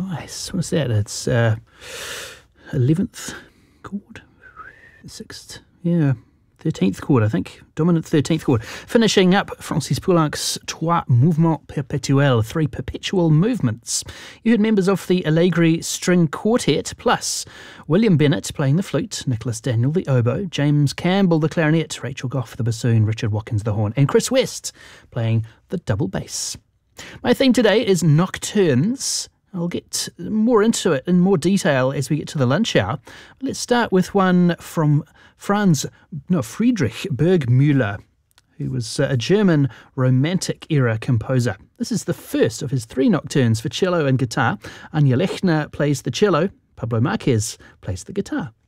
Nice. What's that? It's 11th chord, 6th, 13th chord, I think. Dominant 13th chord. Finishing up Francis Poulenc's Trois Mouvements Perpétuels, 3 perpetual movements. You heard members of the Allegri String Quartet, plus William Bennett playing the flute, Nicholas Daniel the oboe, James Campbell the clarinet, Rachel Goff the bassoon, Richard Watkins the horn, and Chris West playing the double bass. My theme today is Nocturnes. I'll get more into it in more detail as we get to the lunch hour. Let's start with one from Friedrich Burgmüller, who was a German Romantic-era composer. This is the first of his 3 nocturnes for cello and guitar. Anja Lechner plays the cello, Pablo Marquez plays the guitar.